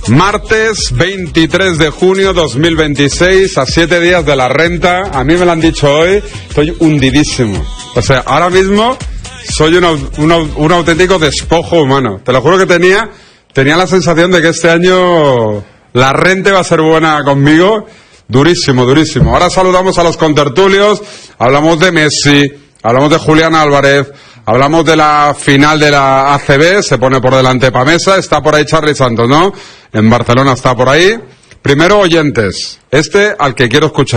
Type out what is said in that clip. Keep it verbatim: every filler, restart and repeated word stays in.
Martes veintitrés de junio dos mil veintiséis, a siete días de la renta. A mí me lo han dicho hoy, estoy hundidísimo. O sea, ahora mismo soy un, un, un auténtico despojo humano. Te lo juro que tenía, tenía la sensación de que este año la renta va a ser buena conmigo. Durísimo, durísimo. Ahora saludamos a los contertulios, hablamos de Messi, hablamos de Julián Álvarez, hablamos de la final de la A C B, se pone por delante Pamesa, está por ahí Charly Santos, ¿no? En Barcelona está por ahí. Primero, oyentes. Este al que quiero escuchar.